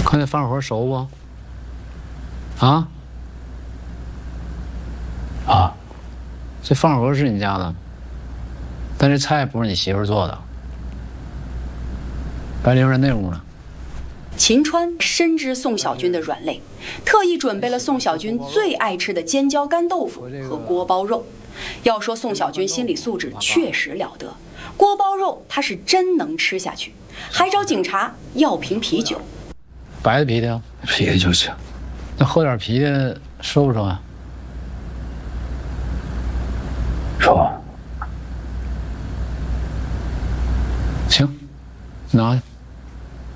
看那饭盒熟不？啊？啊？这饭盒是你家的，但这菜不是你媳妇做的，白灵在那屋呢。 秦川深知宋小军的软肋，特意准备了宋小军最爱吃的尖椒干豆腐和锅包肉。要说宋小军心理素质确实了得，锅包肉他是真能吃下去，还找警察要瓶啤酒。 白的啤的， 啤的就行。 那喝点啤的说不说啊？ 说。 行，拿